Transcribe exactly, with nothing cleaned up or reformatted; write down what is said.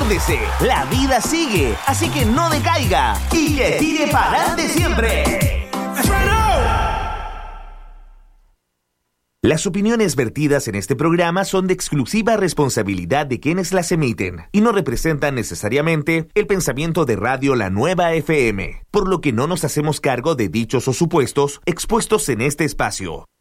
Acuérdese, la vida sigue, así que no decaiga y que tire para adelante siempre. Las opiniones vertidas en este programa son de exclusiva responsabilidad de quienes las emiten y no representan necesariamente el pensamiento de Radio La Nueva F M, por lo que no nos hacemos cargo de dichos o supuestos expuestos en este espacio.